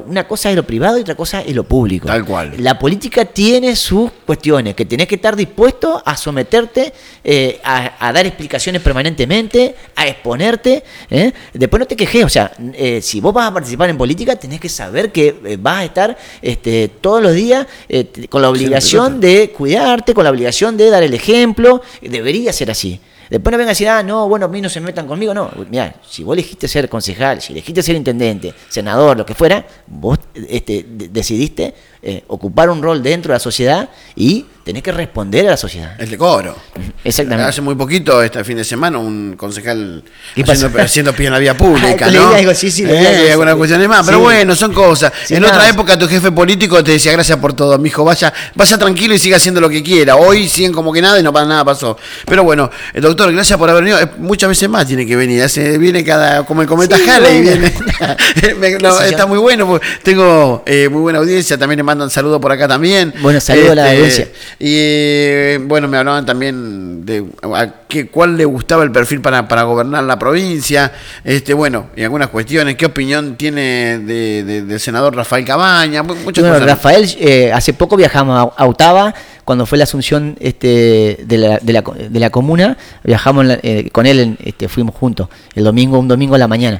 una cosa es lo privado y otra cosa es lo público. Tal cual. La política tiene sus cuestiones, que tenés que estar dispuesto a someterte, a dar explicaciones permanentemente, a exponerte. Después no te quejes, o sea, si vos vas a participar en política, tenés que saber que vas a estar todos los días con la obligación de cuidarte, con la obligación de dar el ejemplo. Debería ser así. Después no vengan a decir, no, bueno, a mí no se metan conmigo. No, mirá, si vos elegiste ser concejal, si elegiste ser intendente, senador, lo que fuera, vos decidiste ocupar un rol dentro de la sociedad y tenés que responder a la sociedad. El decoro. Exactamente. Hace muy poquito, este fin de semana, un concejal haciendo pie en la vía pública, ¿no? ¿no? Algo, sí, algunas cuestiones más, pero bueno, son cosas. Sí, en otra época tu jefe político te decía, gracias por todo, mijo, vaya tranquilo y siga haciendo lo que quiera. Hoy siguen como que nada y no para nada pasó. Pero bueno, el doctor, gracias por haber venido. Muchas veces más tiene que venir. Viene como el cometa Halley. Viene. Está muy bueno. Tengo muy buena audiencia. También le mandan saludos por acá también. Bueno, saludos a la audiencia. Y bueno, me hablaban también de cuál le gustaba el perfil para gobernar la provincia. Bueno, y algunas cuestiones. ¿Qué opinión tiene del senador Rafael Cabaña? Muchas cosas. Rafael, hace poco viajamos a Otava. Cuando fue la asunción de la comuna, viajamos con él, fuimos juntos, un domingo a la mañana.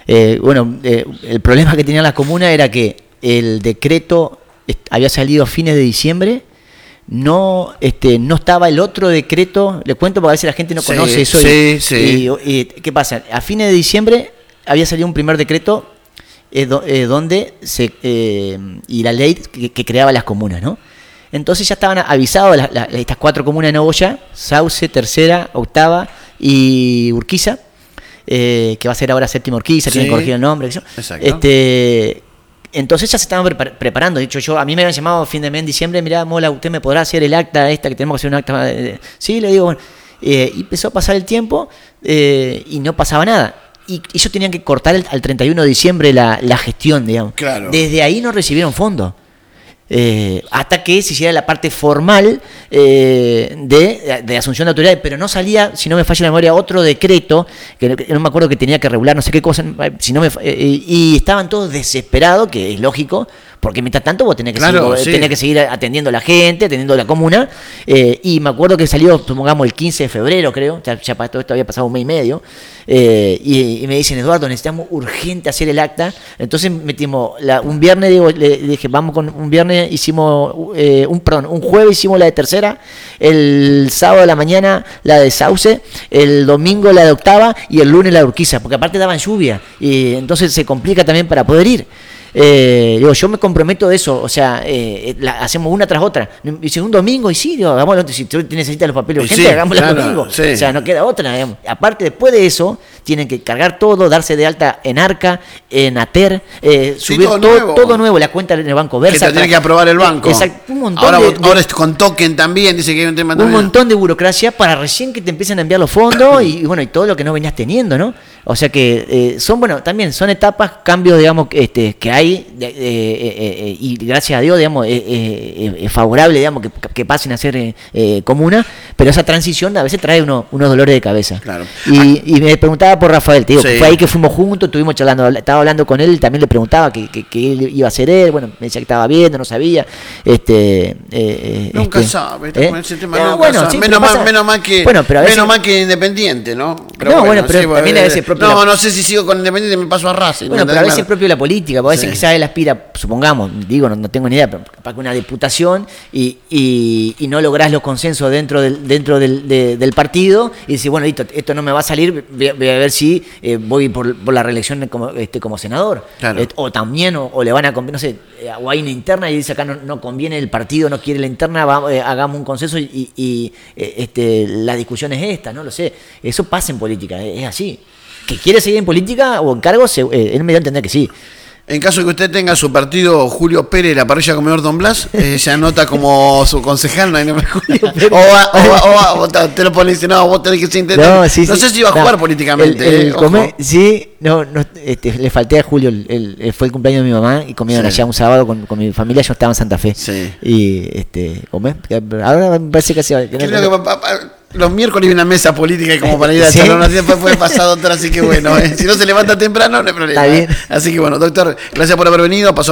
El problema que tenía la comuna era que el decreto había salido a fines de diciembre, no estaba el otro decreto, le cuento porque a veces la gente no conoce eso. Sí. Y ¿qué pasa? A fines de diciembre había salido un primer decreto donde y la ley que creaba las comunas, ¿no? Entonces ya estaban avisados estas 4 comunas de Nogoyá, Sauce, Tercera, Octava y Urquiza, que va a ser ahora Séptima Urquiza, tienen corregido el nombre. Exacto. Entonces ya se estaban preparando. De hecho, a mí me habían llamado a fin de mes en diciembre, mirá, Mola, ¿usted me podrá hacer el acta esta que tenemos que hacer un acta? Sí, le digo, bueno. Y empezó a pasar el tiempo y no pasaba nada. Y ellos tenían que cortar al 31 de diciembre la gestión, digamos. Claro. Desde ahí no recibieron fondos. Hasta que se hiciera la parte formal de asunción de autoridades, pero no salía, si no me falla la memoria, otro decreto, que no me acuerdo, que tenía que regular no sé qué cosa, y estaban todos desesperados, que es lógico, porque mientras tanto vos tenés que seguir atendiendo a la gente, atendiendo a la comuna, y me acuerdo que salió, supongamos, el 15 de febrero, creo, ya para todo esto había pasado un mes y medio, y me dicen, Eduardo, necesitamos urgente hacer el acta. Entonces metimos un viernes, le dije, vamos con un viernes, hicimos un jueves hicimos la de Tercera, el sábado de la mañana la de Sauce, el domingo la de Octava y el lunes la de Urquiza, porque aparte daban lluvia, y entonces se complica también para poder ir. Yo me comprometo de eso, o sea, hacemos una tras otra. Dice, un domingo, y sí, hagámoslo, si tú necesitas los papeles urgentes, hagámoslo el domingo. Sí. O sea, no queda otra, digamos. Aparte, después de eso, tienen que cargar todo, darse de alta en Arca, en ATER, subir todo nuevo, la cuenta en el Banco Versa. Que te tiene que aprobar el banco. Exacto, un montón ahora es con token también, dice que hay un tema también. Un montón de burocracia para recién que te empiecen a enviar los fondos y todo lo que no venías teniendo, ¿no? O sea que también son etapas, cambios, digamos, que hay, y gracias a Dios, digamos, es favorable, digamos, que pasen a ser comuna, pero esa transición a veces trae unos dolores de cabeza. Claro. Y me preguntaba por Rafael, te digo, que fue ahí que fuimos juntos, estuvimos charlando, estaba hablando con él, también le preguntaba que él iba a ser él, bueno, me decía que estaba viendo, no sabía. Nunca sabe, con ese tema nunca bueno, sabe. Sí, menos mal que menos mal que Independiente, ¿no? Pero también a veces propio. No sé si sigo con Independiente, me paso a Racing. Bueno, pero a veces es propio de la política, porque a veces quizás él aspira, supongamos, no tengo ni idea, pero para que una diputación y no lográs los consensos dentro del partido y decís, bueno, listo, esto no me va a salir, voy a ver si voy por la reelección como senador. Claro. O también, o le van a convenir, no sé, o hay una interna y dice acá no conviene el partido, no quiere la interna, hagamos un consenso y la discusión es esta, no lo sé. Eso pasa en política, es así. ¿Que quiere seguir en política o en cargos? Él me da a entender que sí. En caso de que usted tenga su partido Julio Pérez, la parrilla comedor Don Blas, se anota como su concejal, no hay nombre Julio Pérez. O te lo pone y dice, no, vos tenés que ser intendente. No sé si va a jugar políticamente. Le falté a Julio, fue el cumpleaños de mi mamá y comieron allá un sábado con mi familia, yo estaba en Santa Fe. Sí. Y ahora me parece que se los miércoles hay una mesa política y como para ir a charlar una después puede pasar otra, así que bueno, si no se levanta temprano no hay problema. Está bien. Así que bueno, doctor, gracias por haber venido. Pasó